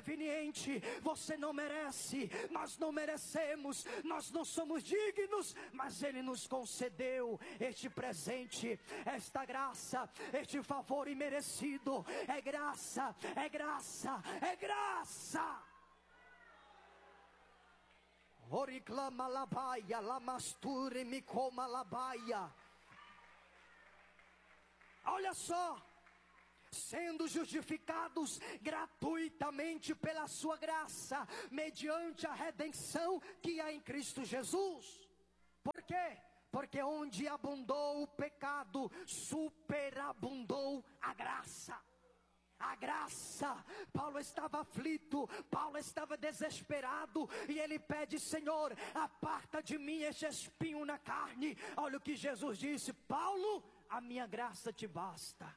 inconveniente. Você não merece, nós não merecemos, nós não somos dignos, mas Ele nos concedeu este presente, esta graça, este favor imerecido. É graça, é graça, é graça. Oriclama labaia, lamasture me coma labaia. Olha só, sendo justificados gratuitamente pela sua graça, mediante a redenção que há em Cristo Jesus. Por quê? Porque onde abundou o pecado, superabundou a graça. A graça. Paulo estava aflito, Paulo estava desesperado, e ele pede: Senhor, aparta de mim este espinho na carne. Olha o que Jesus disse: Paulo, a minha graça te basta.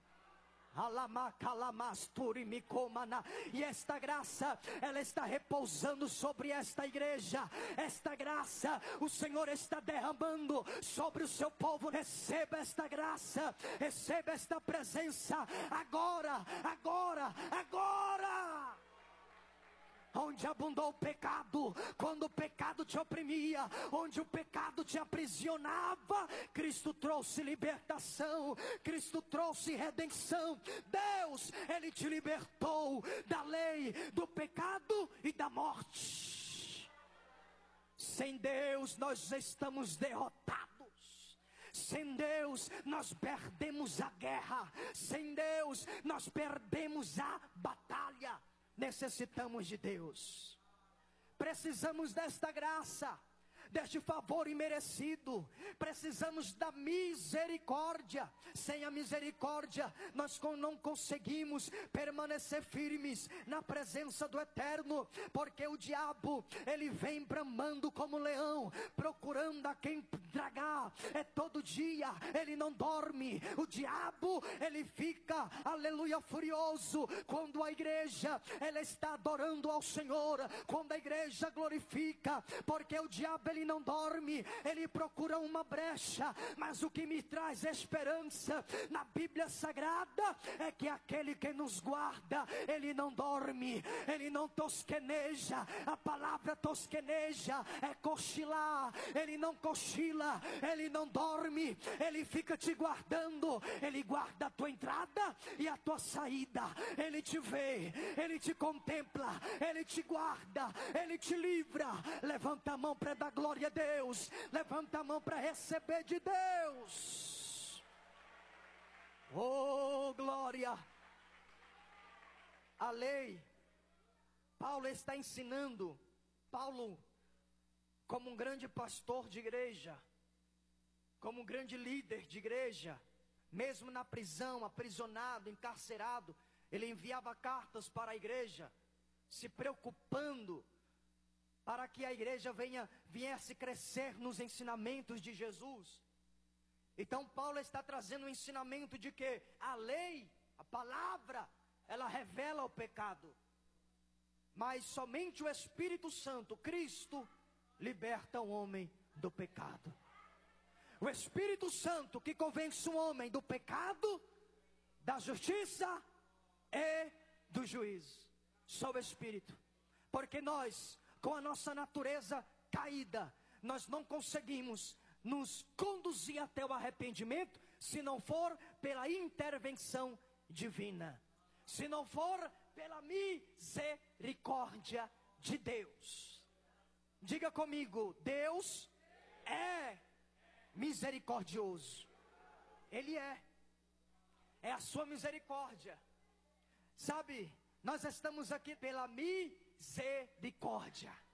E esta graça, ela está repousando sobre esta igreja. Esta graça, o Senhor está derramando sobre o seu povo. Receba esta graça, receba esta presença, agora, agora, agora. Onde abundou o pecado, quando o pecado te oprimia, onde o pecado te aprisionava, Cristo trouxe libertação, Cristo trouxe redenção. Deus, Ele te libertou da lei, do pecado e da morte. Sem Deus nós estamos derrotados. Sem Deus nós perdemos a guerra. Sem Deus nós perdemos a batalha. Necessitamos de Deus. Precisamos desta graça, deste favor imerecido. Precisamos da misericórdia. Sem a misericórdia nós não conseguimos permanecer firmes na presença do Eterno. Porque o diabo, ele vem bramando como leão, procurando a quem tragar. É todo dia, ele não dorme. O diabo, ele fica, aleluia, furioso quando a igreja, ela está adorando ao Senhor, quando a igreja glorifica. Porque o diabo, ele não dorme, ele procura uma brecha. Mas o que me traz esperança na Bíblia Sagrada é que aquele que nos guarda, ele não dorme, ele não tosqueneja. A palavra tosqueneja é cochilar. Ele não cochila, ele não dorme, ele fica te guardando. Ele guarda a tua entrada e a tua saída. Ele te vê, ele te contempla, ele te guarda, ele te livra. Levanta a mão para dar glória a Deus. Levanta a mão para receber de Deus. Oh, glória. A lei, Paulo está ensinando. Paulo, como um grande pastor de igreja, como um grande líder de igreja, mesmo na prisão, aprisionado, encarcerado, ele enviava cartas para a igreja, se preocupando para que a igreja viesse crescer nos ensinamentos de Jesus. Então Paulo está trazendo um ensinamento de que a lei, a palavra, ela revela o pecado, mas somente o Espírito Santo, Cristo, liberta o homem do pecado. O Espírito Santo que convence o homem do pecado, da justiça e do juízo. Só o Espírito. Porque nós, com a nossa natureza caída, nós não conseguimos nos conduzir até o arrependimento, se não for pela intervenção divina, se não for pela misericórdia de Deus. Diga comigo: Deus é misericordioso. Ele é a sua misericórdia. Sabe, nós estamos aqui pela misericórdia.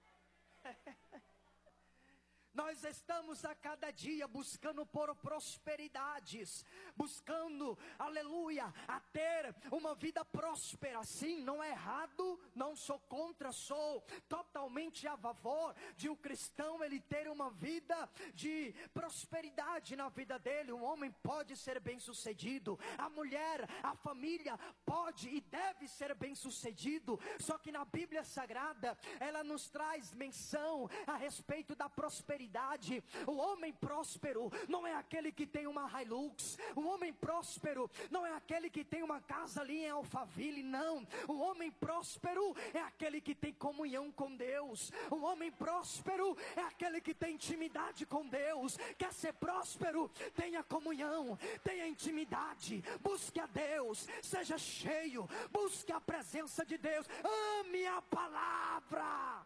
Nós estamos a cada dia buscando por prosperidades, buscando, aleluia, a ter uma vida próspera. Sim, não é errado, não sou contra, sou totalmente a favor de um cristão ele ter uma vida de prosperidade na vida dele. Um homem pode ser bem sucedido, a mulher, a família pode e deve ser bem-sucedido. Só que na Bíblia Sagrada, ela nos traz menção a respeito da prosperidade. O homem próspero não é aquele que tem uma Hilux. O homem próspero não é aquele que tem uma casa ali em Alphaville, não. O homem próspero é aquele que tem comunhão com Deus. O homem próspero é aquele que tem intimidade com Deus. Quer ser próspero? Tenha comunhão, tenha intimidade, busque a Deus, seja cheio, busque a presença de Deus, ame a palavra.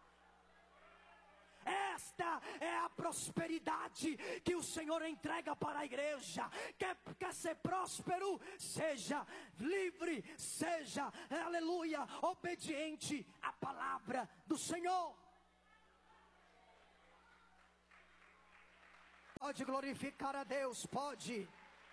Esta é a prosperidade que o Senhor entrega para a igreja. Quer ser próspero? Seja livre, seja, aleluia, obediente à palavra do Senhor. Pode glorificar a Deus, pode.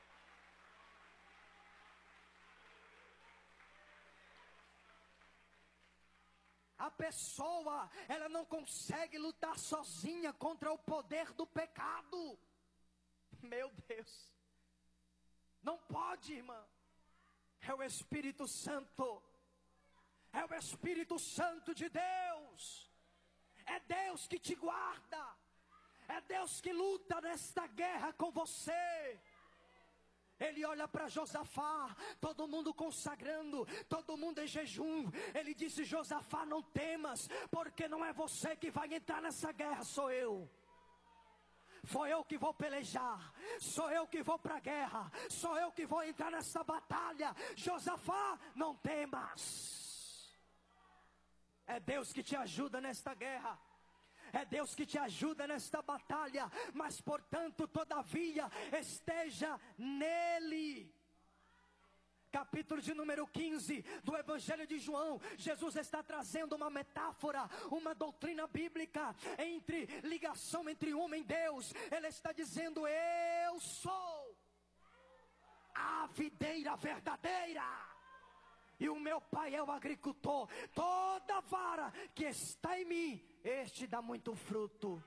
A pessoa, ela não consegue lutar sozinha contra o poder do pecado. Meu Deus. Não pode, irmã. É o Espírito Santo. É o Espírito Santo de Deus. É Deus que te guarda. É Deus que luta nesta guerra com você. Ele olha para Josafá, todo mundo consagrando, todo mundo em jejum. Ele disse: Josafá, não temas, porque não é você que vai entrar nessa guerra, sou eu. Sou eu que vou pelejar, sou eu que vou para a guerra, sou eu que vou entrar nessa batalha. Josafá, não temas. É Deus que te ajuda nesta guerra. É Deus que te ajuda nesta batalha. Mas portanto, todavia, esteja nele. Capítulo de número 15 do Evangelho de João. Jesus está trazendo uma metáfora, uma doutrina bíblica entre ligação entre homem e Deus. Ele está dizendo: eu sou a videira verdadeira, e o meu pai é o agricultor. Toda vara que está em mim, este dá muito fruto.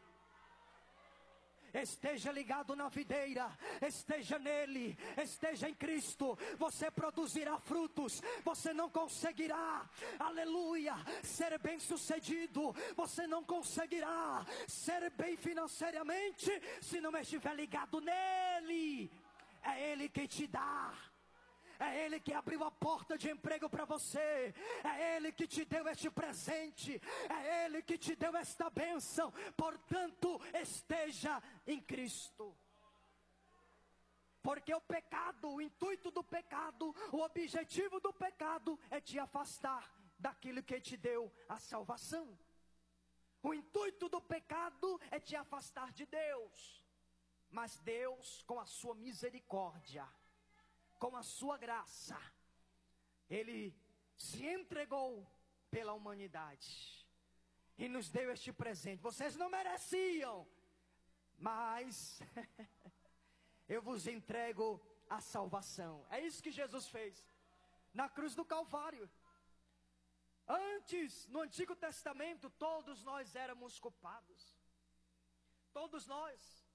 Esteja ligado na videira, esteja nele, esteja em Cristo. Você produzirá frutos. Você não conseguirá, aleluia, ser bem sucedido. Você não conseguirá ser bem financeiramente se não estiver ligado nele. É ele quem te dá. É Ele que abriu a porta de emprego para você. É Ele que te deu este presente. É Ele que te deu esta bênção. Portanto, esteja em Cristo. Porque o pecado, o intuito do pecado, o objetivo do pecado é te afastar daquilo que te deu a salvação. O intuito do pecado é te afastar de Deus. Mas Deus, com a sua misericórdia, com a sua graça, Ele se entregou pela humanidade e nos deu este presente. Vocês não mereciam, mas eu vos entrego a salvação. É isso que Jesus fez na cruz do Calvário. Antes, no Antigo Testamento, todos nós éramos culpados. Todos nós.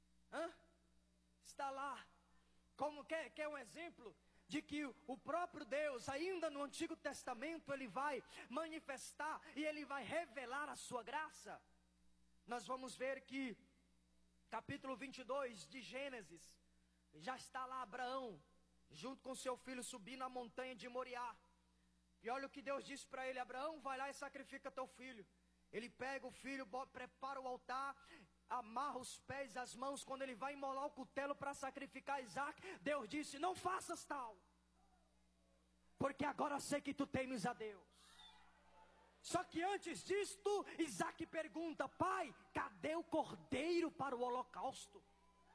Está lá. Como quer um exemplo de que o próprio Deus, ainda no Antigo Testamento, Ele vai manifestar e Ele vai revelar a sua graça. Nós vamos ver que capítulo 22 de Gênesis, já está lá Abraão, junto com seu filho, subindo a montanha de Moriá. E olha o que Deus disse para ele: Abraão, vai lá e sacrifica teu filho. Ele pega o filho, prepara o altar, amarra os pés e as mãos. Quando ele vai imolar o cutelo para sacrificar Isaac, Deus disse: não faças tal, porque agora sei que tu temes a Deus. Só que antes disto, Isaac pergunta: pai, cadê o cordeiro para o holocausto?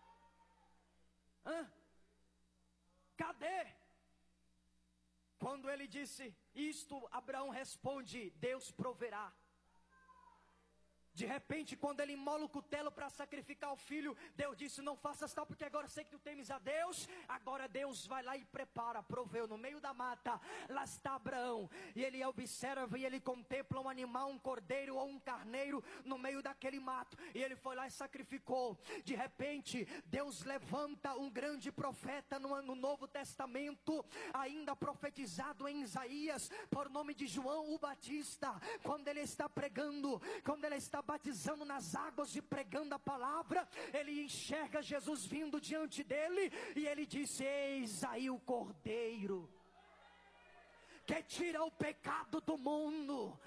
Cadê? Quando ele disse isto, Abraão responde: Deus proverá. De repente, quando ele imola o cutelo para sacrificar o filho, Deus disse: não faças tal, porque agora sei que tu temes a Deus. Agora Deus vai lá e prepara, proveu. No meio da mata, lá está Abraão, e ele observa e ele contempla um animal, um cordeiro ou um carneiro no meio daquele mato, e ele foi lá e sacrificou. De repente, Deus levanta um grande profeta no Novo Testamento, ainda profetizado em Isaías, por nome de João o Batista. Quando ele está pregando, quando ele está batizando nas águas e pregando a palavra, ele enxerga Jesus vindo diante dele, e ele disse: eis aí o Cordeiro que tira o pecado do mundo.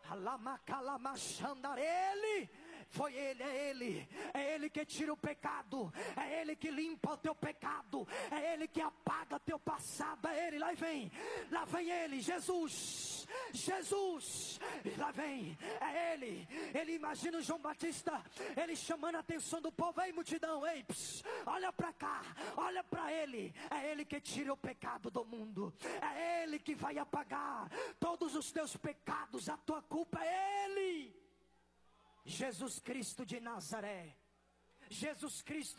É Ele que tira o pecado, é Ele que limpa o teu pecado, é Ele que apaga teu passado, é Ele. Lá vem Ele, Jesus, lá vem, é Ele. Ele imagina o João Batista, ele chamando a atenção do povo: ei multidão, ei, olha para cá, olha para Ele, é Ele que tira o pecado do mundo, é Ele que vai apagar todos os teus pecados, a tua culpa é Ele. Jesus Cristo de Nazaré, Jesus Cristo